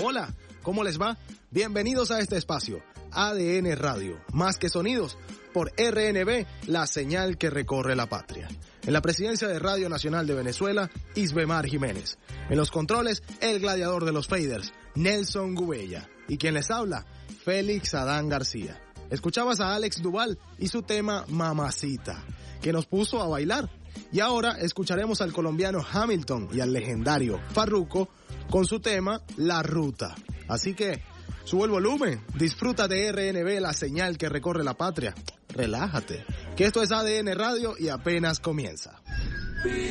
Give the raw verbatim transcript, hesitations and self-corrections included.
Hola, ¿cómo les va? Bienvenidos a este espacio, A D N Radio, más que sonidos, por R N B, la señal que recorre la patria. En la presidencia de Radio Nacional de Venezuela, Isbemar Jiménez. En los controles, el gladiador de los faders, Nelson Gubella. Y quien les habla, Félix Adán García. Escuchabas a Alex Duval y su tema Mamacita, que nos puso a bailar. Y ahora escucharemos al colombiano Hamilton y al legendario Farruko con su tema La Ruta. Así que sube el volumen, disfruta de R N B, la señal que recorre la patria. Relájate, que esto es A D N Radio y apenas comienza.